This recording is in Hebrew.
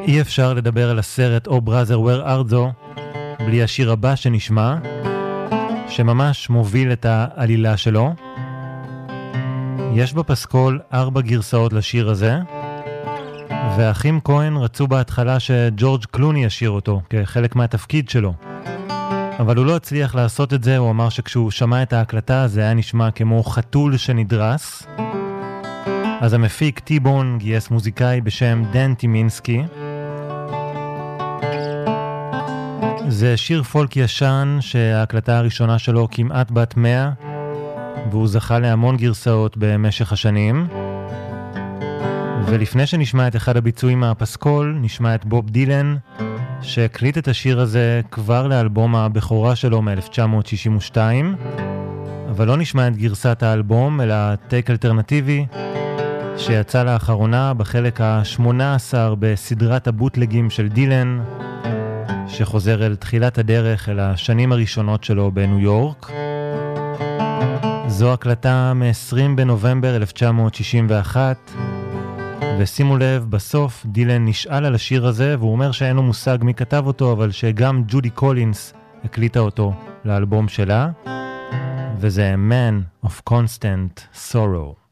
אי אפשר לדבר על הסרט או Brother Where Art Thou בלי השיר הבא שנשמע, שממש מוביל את העלילה שלו. יש בפסקול 4 גרסאות לשיר הזה, והאחים כהן רצו בהתחלה שג'ורג' קלוני ישיר אותו כחלק מהתפקיד שלו. אבל הוא לא הצליח לעשות את זה, הוא אמר שכשהוא שמע את ההקלטה זה היה נשמע כמו חתול שנדרס. אז המפיק טי-בון גייס מוזיקאי בשם דן טימינסקי. זה שיר פולק ישן שההקלטה הראשונה שלו כמעט בת 100, והוא זכה להמון גרסאות במשך השנים. ולפני שנשמע את אחד הביצועים מהפסקול, נשמע את בוב דילן, שהקליט את השיר הזה כבר לאלבום הבכורה שלו מ-1962, אבל לא נשמע את גרסת האלבום, אלא טייק אלטרנטיבי, שיצא לאחרונה בחלק ה-18 בסדרת הבוטלגים של דילן, שחוזר אל תחילת הדרך, אל השנים הראשונות שלו בניו יורק. זו הקלטה מ-20 בנובמבר 1961, ושימו לב, בסוף דילן נשאל על השיר הזה, והוא אומר שאין לו מושג מי כתב אותו, אבל שגם ג'ודי קולינס הקליטה אותו לאלבום שלה, וזה Man of Constant Sorrow.